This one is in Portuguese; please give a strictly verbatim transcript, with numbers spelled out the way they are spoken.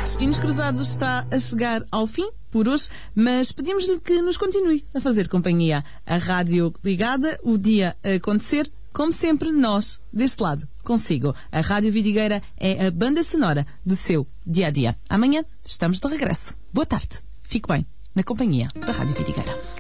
Destinos Cruzados está a chegar ao fim por hoje, mas pedimos-lhe que nos continue a fazer companhia. A rádio ligada, o dia a acontecer, como sempre, nós, deste lado, consigo. A Rádio Vidigueira é a banda sonora do seu dia-a-dia. Amanhã estamos de regresso. Boa tarde. Fique bem na companhia da Rádio Vidigueira.